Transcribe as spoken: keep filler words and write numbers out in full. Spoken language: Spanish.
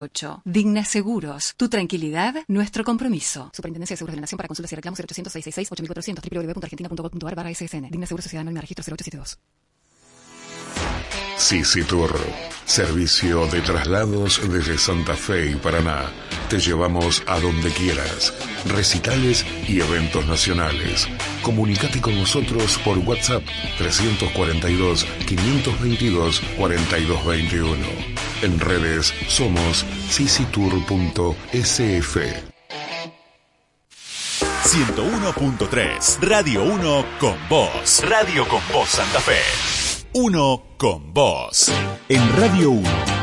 ocho. Digna Seguros. Tu tranquilidad, nuestro compromiso. Superintendencia de Seguros de la Nación. Para consultas y reclamos cero ochocientos, seiscientos sesenta y seis, ocho mil cuatrocientos. doble u doble u doble u punto argentina punto gov punto ar barra S S N. Digna Seguros Sociedad Anónima Registro cero ocho siete dos. Sisi Tour, servicio de traslados desde Santa Fe y Paraná. Te llevamos a donde quieras. Recitales y eventos nacionales. Comunicate con nosotros por WhatsApp trescientos cuarenta y dos, quinientos veintidós, cuarenta y dos veintiuno. En redes somos sisitour punto s f. ciento uno punto tres, Radio uno con vos. Radio con vos Santa Fe. Uno con vos. En Radio uno.